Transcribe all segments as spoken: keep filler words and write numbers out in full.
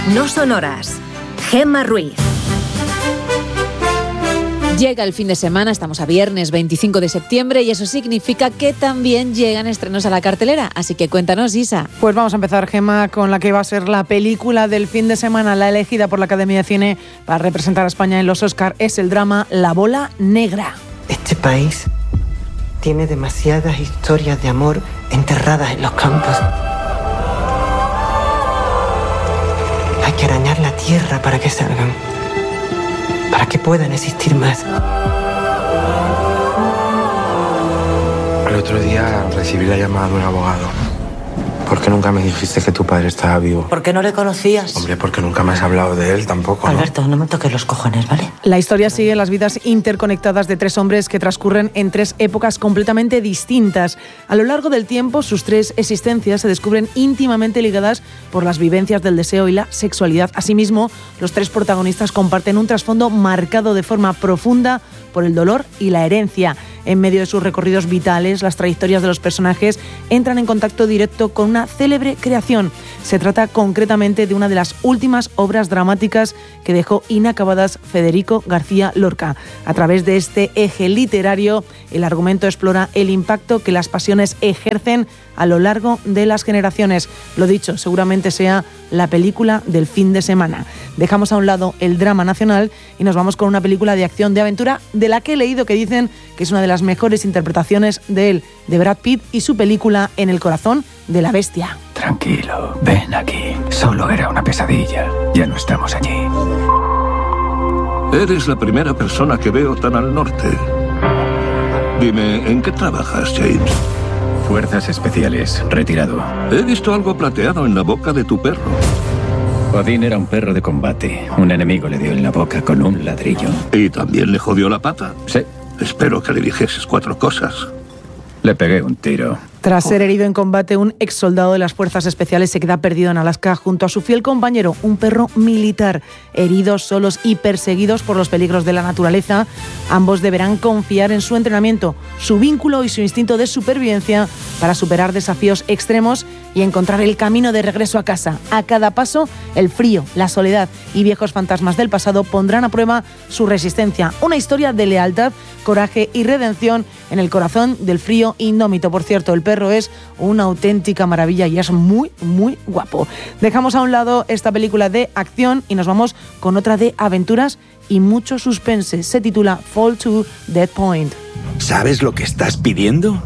No son horas. Gemma Ruiz. Llega el fin de semana, estamos a viernes veinticinco de septiembre y eso significa que también llegan estrenos a la cartelera. Así que cuéntanos, Isa. Pues vamos a empezar, Gemma, con la que va a ser la película del fin de semana, la elegida por la Academia de Cine para representar a España en los Oscar. Es el drama La Bola Negra. Este país tiene demasiadas historias de amor enterradas en los campos. Hay que arañar la tierra para que salgan, para que puedan existir más. El otro día recibí la llamada de un abogado. ¿Por qué nunca me dijiste que tu padre estaba vivo? ¿Por qué no le conocías? Hombre, porque nunca me has hablado de él tampoco, ¿no? Alberto, no me toques los cojones, ¿vale? La historia sigue las vidas interconectadas de tres hombres que transcurren en tres épocas completamente distintas. A lo largo del tiempo, sus tres existencias se descubren íntimamente ligadas por las vivencias del deseo y la sexualidad. Asimismo, los tres protagonistas comparten un trasfondo marcado de forma profunda por el dolor y la herencia. En medio de sus recorridos vitales, las trayectorias de los personajes entran en contacto directo con una célebre creación. Se trata concretamente de una de las últimas obras dramáticas que dejó inacabadas Federico García Lorca. A través de este eje literario, el argumento explora el impacto que las pasiones ejercen a lo largo de las generaciones. Lo dicho, seguramente sea la película del fin de semana. Dejamos a un lado el drama nacional y nos vamos con una película de acción de aventura de la que he leído que dicen que es una de las mejores interpretaciones de él, de Brad Pitt, y su película En el corazón de la bestia. Tranquilo, ven aquí. Solo era una pesadilla. Ya no estamos allí. Eres la primera persona que veo tan al norte. Dime, ¿en qué trabajas, James? Fuerzas especiales, retirado. He visto algo plateado en la boca de tu perro. Odín era un perro de combate. Un enemigo le dio en la boca con un ladrillo. ¿Y también le jodió la pata? Sí. Espero que le dijeses cuatro cosas. Le pegué un tiro. Tras ser herido en combate, un ex soldado de las Fuerzas Especiales se queda perdido en Alaska junto a su fiel compañero, un perro militar. Heridos, solos y perseguidos por los peligros de la naturaleza, ambos deberán confiar en su entrenamiento, su vínculo y su instinto de supervivencia para superar desafíos extremos y encontrar el camino de regreso a casa. A cada paso, el frío, la soledad y viejos fantasmas del pasado pondrán a prueba su resistencia. Una historia de lealtad, coraje y redención en el corazón del frío indómito. Por cierto, el perro es una auténtica maravilla y es muy, muy guapo. Dejamos a un lado esta película de acción y nos vamos con otra de aventuras y mucho suspense. Se titula Fall to Dead Point. ¿Sabes lo que estás pidiendo?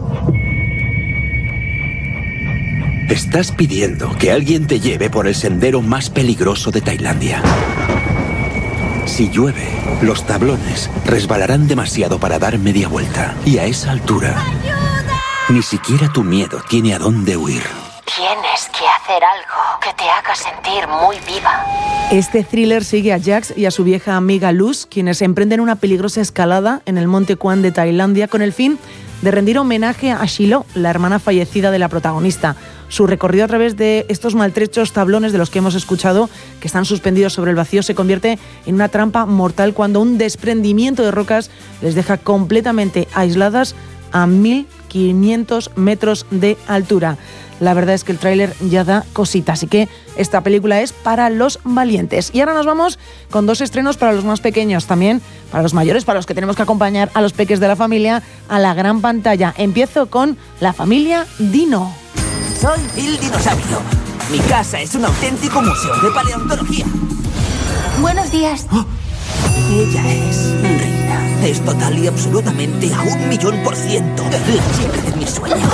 Estás pidiendo que alguien te lleve por el sendero más peligroso de Tailandia. Si llueve, los tablones resbalarán demasiado para dar media vuelta. Y a esa altura, ni siquiera tu miedo tiene a dónde huir. Tienes que hacer algo que te haga sentir muy viva. Este thriller sigue a Jax y a su vieja amiga Luz, quienes emprenden una peligrosa escalada en el monte Kwan de Tailandia con el fin de rendir homenaje a Shiloh, la hermana fallecida de la protagonista. Su recorrido a través de estos maltrechos tablones de los que hemos escuchado, que están suspendidos sobre el vacío, se convierte en una trampa mortal cuando un desprendimiento de rocas les deja completamente aisladas a mil quinientos metros de altura. La verdad es que el tráiler ya da cosita, así que esta película es para los valientes. Y ahora nos vamos con dos estrenos para los más pequeños, también para los mayores, para los que tenemos que acompañar a los peques de la familia a la gran pantalla. Empiezo con La familia Dino. Soy Bill Dinosaurio. Mi casa es un auténtico museo de paleontología. Buenos días. Oh, ella es reina. Es total y absolutamente a un millón por ciento la chica de mis sueños.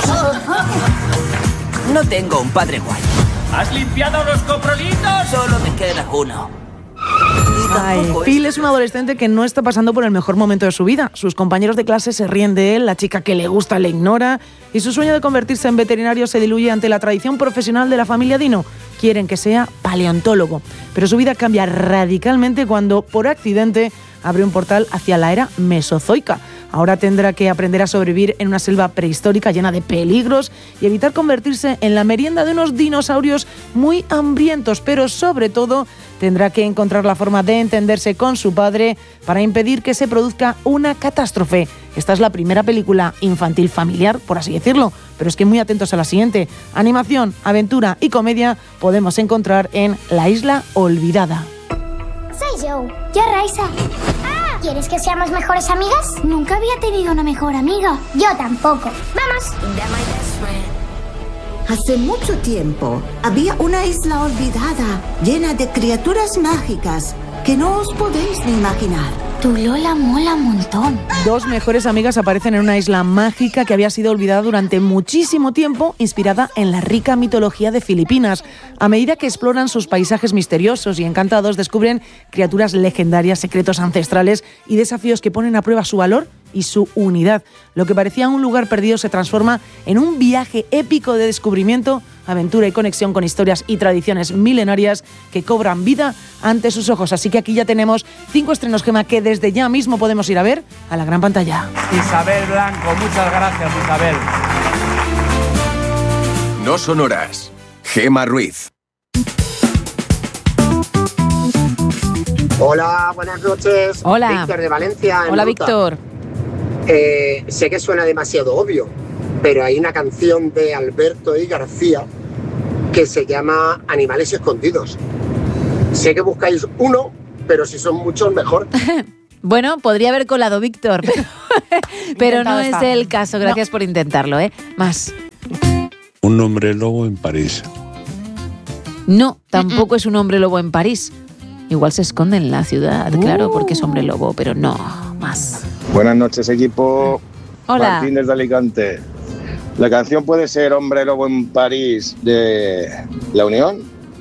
No tengo un padre guay. ¿Has limpiado los coprolitos? Solo me queda uno. Ay, Phil es un adolescente que no está pasando por el mejor momento de su vida. Sus compañeros de clase se ríen de él, la chica que le gusta le ignora y su sueño de convertirse en veterinario se diluye ante la tradición profesional de la familia Dino. Quieren que sea paleontólogo, pero su vida cambia radicalmente cuando, por accidente, abre un portal hacia la era mesozoica. Ahora tendrá que aprender a sobrevivir en una selva prehistórica llena de peligros y evitar convertirse en la merienda de unos dinosaurios muy hambrientos, pero sobre todo tendrá que encontrar la forma de entenderse con su padre para impedir que se produzca una catástrofe. Esta es la primera película infantil familiar, por así decirlo, pero es que muy atentos a la siguiente. Animación, aventura y comedia podemos encontrar en La Isla Olvidada. Soy Joe. Yo Raisa. Ah, ¿quieres que seamos mejores amigas? Nunca había tenido una mejor amiga. Yo tampoco. ¡Vamos! Hace mucho tiempo había una isla olvidada, llena de criaturas mágicas que no os podéis ni imaginar. Tu Lola mola un montón. Dos mejores amigas aparecen en una isla mágica que había sido olvidada durante muchísimo tiempo, inspirada en la rica mitología de Filipinas. A medida que exploran sus paisajes misteriosos y encantados, descubren criaturas legendarias, secretos ancestrales y desafíos que ponen a prueba su valor y su unidad. Lo que parecía un lugar perdido se transforma en un viaje épico de descubrimiento, aventura y conexión con historias y tradiciones milenarias que cobran vida ante sus ojos. Así que aquí ya tenemos cinco estrenos, Gemma, que desde ya mismo podemos ir a ver a la gran pantalla. Isabel Blanco, muchas gracias, Isabel. No son horas. Gemma Ruiz. Hola, buenas noches. Hola. Víctor de Valencia. Hola, Ruta. Víctor. Eh, sé que suena demasiado obvio, pero hay una canción de Alberto y García que se llama Animales Escondidos. Sé que buscáis uno, pero si son muchos, mejor. Bueno, podría haber colado Víctor, pero, pero no es el caso. Gracias no. por intentarlo, ¿eh? Más. Un hombre lobo en París. No, tampoco es un hombre lobo en París. Igual se esconde en la ciudad, uh. claro, porque es hombre lobo, pero no, más. Buenas noches, equipo. Hola. Martín desde Alicante. La canción puede ser Hombre Lobo en París de La Unión.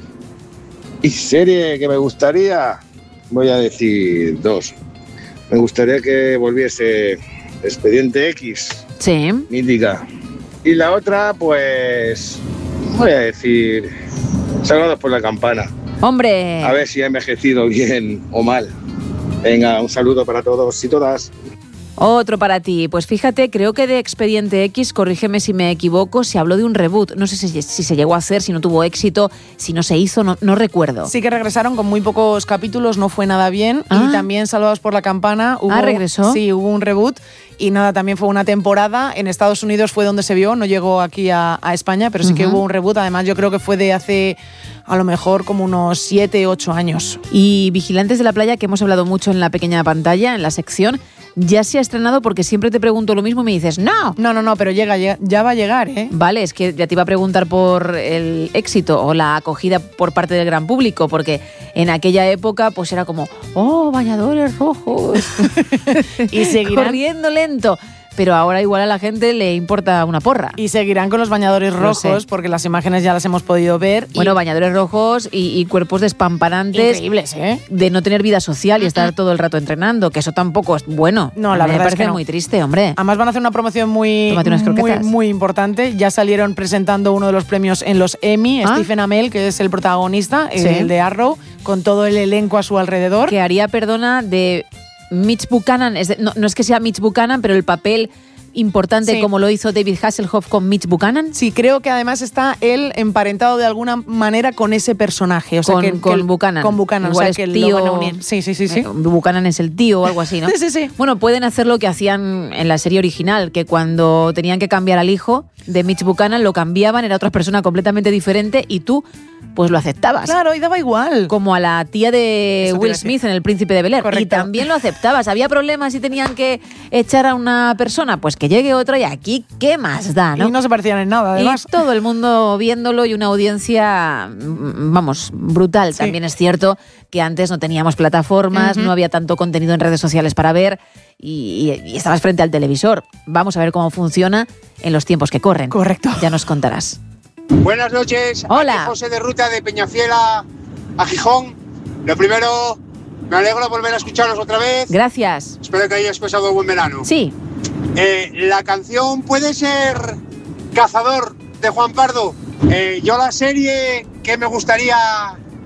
Y serie que me gustaría, voy a decir dos. Me gustaría que volviese Expediente X. Sí. Mítica. Y la otra, pues, voy a decir Salvados por la Campana. ¡Hombre! A ver si ha envejecido bien o mal. Venga, un saludo para todos y todas. Otro para ti. Pues fíjate, creo que de Expediente X, corrígeme si me equivoco, se habló de un reboot. No sé si, si se llegó a hacer, si no tuvo éxito, si no se hizo, no, no recuerdo. Sí que regresaron con muy pocos capítulos, no fue nada bien. Ah. Y también Salvados por la Campana. Hubo, ah, ¿regresó? Sí, hubo un reboot. Y nada, también fue una temporada. En Estados Unidos fue donde se vio, no llegó aquí a, a España, pero sí uh-huh. que hubo un reboot. Además, yo creo que fue de hace a lo mejor como unos siete, ocho años. Y Vigilantes de la Playa, que hemos hablado mucho en la pequeña pantalla, en la sección, ya se ha estrenado, porque siempre te pregunto lo mismo y me dices, no. No, no, no, pero llega, ya, ya va a llegar, ¿eh? Vale, es que ya te iba a preguntar por el éxito o la acogida por parte del gran público, porque en aquella época pues era como, oh, bañadores rojos. Y seguirán corriendo lento. Pero ahora igual a la gente le importa una porra. Y seguirán con los bañadores rojos, porque las imágenes ya las hemos podido ver. Bueno, y bañadores rojos y, y cuerpos despampanantes. Increíbles, ¿eh? De no tener vida social y estar todo el rato entrenando, que eso tampoco es bueno. No, la a mí verdad me parece es que no. muy triste, hombre. Además van a hacer una promoción muy, muy, muy importante. Ya salieron presentando uno de los premios en los Emmy, ¿Ah? Stephen Amell, que es el protagonista, sí. el de Arrow, con todo el elenco a su alrededor. Que haría, perdona, de Mitch Buchanan. Es de, no, no es que sea Mitch Buchanan, pero el papel importante, sí. como lo hizo David Hasselhoff con Mitch Buchanan. Sí, creo que además está él emparentado de alguna manera con ese personaje. O sea, con, que, con que el, Buchanan. Con Buchanan, Igual o sea, es que tío, lo van a unir. Sí, sí, sí, sí. Buchanan es el tío o algo así, ¿no? Sí, sí, sí. Bueno, pueden hacer lo que hacían en la serie original, que cuando tenían que cambiar al hijo de Mitch Buchanan, lo cambiaban, era otra persona completamente diferente y tú pues lo aceptabas. Claro, y daba igual. Como a la tía de Will Smith en El Príncipe de Bel-Air. Correcto. Y también lo aceptabas. Había problemas si tenían que echar a una persona, pues que llegue otra y aquí, ¿qué más da, no? Y no se parecían en nada, además. Y todo el mundo viéndolo y una audiencia, vamos, brutal. Sí. También es cierto que antes no teníamos plataformas, uh-huh. no había tanto contenido en redes sociales para ver y, y, y estabas frente al televisor. Vamos a ver cómo funciona en los tiempos que corren. Correcto. Ya nos contarás. Buenas noches. Hola. Aquí José de Ruta de Peñafiel a, a Gijón. Lo primero, me alegro de volver a escucharos otra vez. Gracias. Espero que hayáis pasado buen verano. Sí. Eh, la canción puede ser Cazador de Juan Pardo. Eh, yo la serie que me gustaría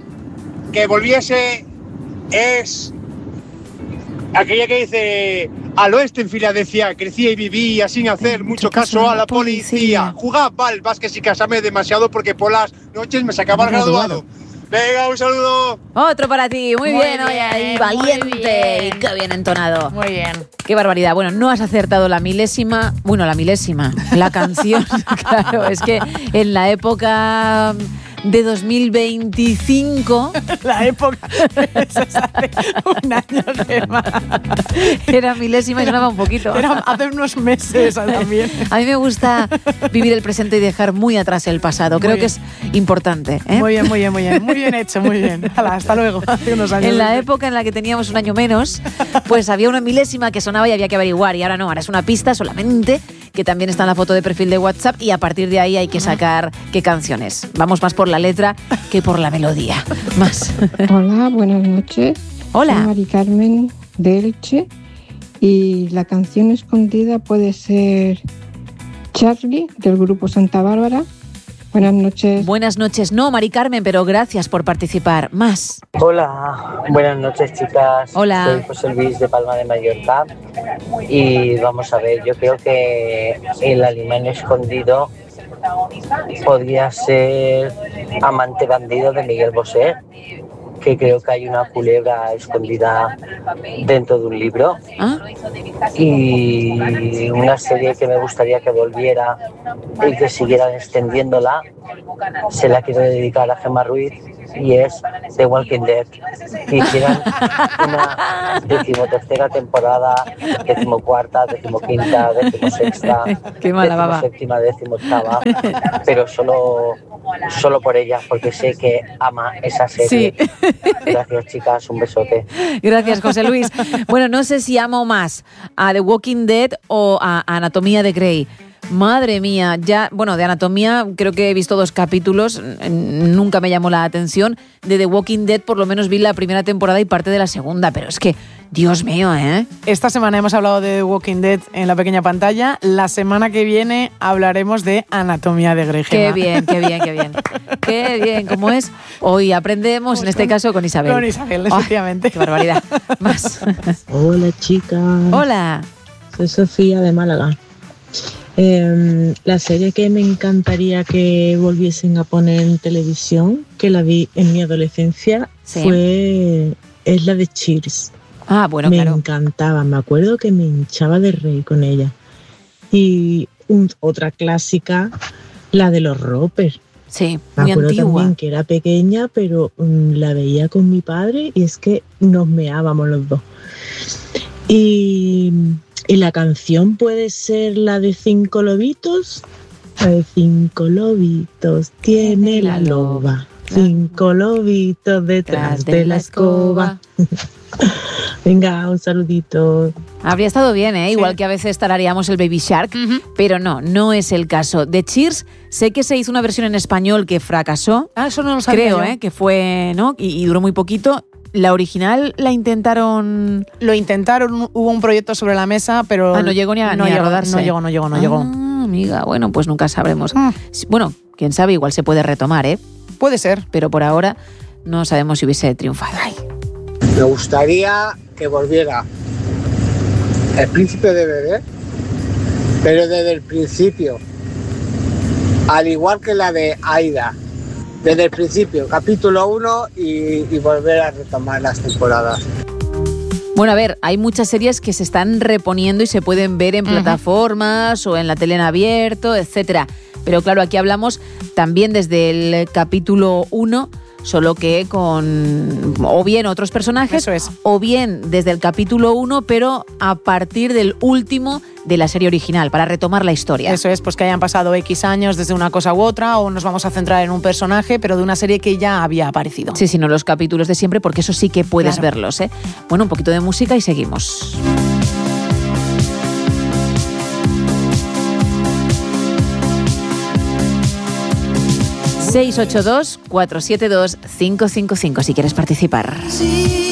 que volviese es aquella que dice al oeste en Filadelfia, crecía y vivía sin hacer mucho caso a la policía. Jugaba al básquet sin casarme demasiado porque por las noches me sacaba el graduado. Venga, un saludo. Otro para ti, muy, Muy bien, bien, oye, ahí, muy valiente bien. y qué bien entonado. Muy bien. Qué barbaridad. Bueno, no has acertado la milésima, bueno, la milésima, la canción, claro, es que en la época de dos mil veinticinco... La época, eso es hace un año de más. Era milésima y sonaba un poquito. Era hace unos meses también. A mí me gusta vivir el presente y dejar muy atrás el pasado. Creo Muy que es importante. ¿eh? Muy bien, muy bien, muy bien. Muy bien hecho, muy bien. Hala, hasta luego. Hace unos años. En la época en la que teníamos un año menos, pues había una milésima que sonaba y había que averiguar. Y ahora no, ahora es una pista solamente, que también está en la foto de perfil de WhatsApp, y a partir de ahí hay que sacar qué canciones. Vamos más por la letra que por la melodía. Más. Hola, buenas noches. Hola. Soy Mari Carmen de Elche y la canción escondida puede ser Charlie del grupo Santa Bárbara. Buenas noches. Buenas noches. No, Mari Carmen, pero gracias por participar. Más. Hola, buenas noches, chicas. Hola. Soy José Luis de Palma de Mallorca y vamos a ver, yo creo que el alimán escondido podría ser Amante bandido de Miguel Bosé, que creo que hay una culebra escondida dentro de un libro. ¿Ah? Y una serie que me gustaría que volviera y que siguieran extendiéndola, se la quiero dedicar a Gemma Ruiz, y es The Walking Dead. Que hicieran una decimotercera temporada, decimocuarta, decimoquinta, decimosexta, Qué mala baba. decimoséptima, decimoctava, pero solo, solo por ella, porque sé que ama esa serie. Sí. Gracias, chicas, un besote. Gracias, José Luis. Bueno, no sé si amo más a The Walking Dead o a Anatomía de Grey. Madre mía, ya, bueno, de Anatomía creo que he visto dos capítulos, nunca me llamó la atención. De The Walking Dead por lo menos vi la primera temporada y parte de la segunda, pero es que, Dios mío, ¿eh? Esta semana hemos hablado de The Walking Dead en la pequeña pantalla. La semana que viene hablaremos de Anatomía de Grey. Qué bien, qué bien, qué bien. Qué bien, ¿cómo es? Hoy aprendemos, en este caso, con Isabel. Con Isabel, efectivamente. Oh, qué barbaridad. Más. Hola, chicas. Hola. Soy Sofía de Málaga. Eh, la serie que me encantaría que volviesen a poner en televisión, que la vi en mi adolescencia, sí. fue es la de Cheers. Ah, bueno, me claro. Me encantaba, me acuerdo que me hinchaba de reír con ella. Y un, otra clásica, la de los Roper. Sí, me muy acuerdo antigua. También que era pequeña, pero um, la veía con mi padre y es que nos meábamos los dos. Y... Y la canción puede ser la de Cinco Lobitos. La de Cinco Lobitos tiene la loba. Cinco lobitos detrás de la escoba. Venga, un saludito. Habría estado bien, ¿eh? Sí. Igual que a veces tarareamos el Baby Shark, uh-huh. pero no, no es el caso. De Cheers, sé que se hizo una versión en español que fracasó. Ah, eso no lo sabía Creo, yo. ¿eh? Que fue, ¿no? Y, y duró muy poquito. La original la intentaron... Lo intentaron, hubo un proyecto sobre la mesa, pero... Ah, no llegó ni a, no ni a llegó, rodarse. No llegó, no llegó, no ah, llegó. amiga, bueno, pues nunca sabremos. Ah. Bueno, quién sabe, igual se puede retomar, ¿eh? Puede ser. Pero por ahora no sabemos si hubiese triunfado. Ay. Me gustaría que volviera El Príncipe de Bel-Air, pero desde el principio. Al igual que la de Aida. Desde el principio, capítulo uno y, y volver a retomar las temporadas. Bueno, a ver, hay muchas series que se están reponiendo y se pueden ver en uh-huh. plataformas o en la tele en abierto, etcétera. Pero claro, aquí hablamos también desde el capítulo uno, solo que con o bien otros personajes, Eso es. o bien desde el capítulo uno, pero a partir del último de la serie original, para retomar la historia. Eso es, pues que hayan pasado X años desde una cosa u otra, o nos vamos a centrar en un personaje, pero de una serie que ya había aparecido. Sí, sí, no los capítulos de siempre, porque eso sí que puedes claro. verlos, ¿eh? Bueno, un poquito de música y seguimos. seis ocho dos, cuatro siete dos, cinco cinco cinco si quieres participar. Sí.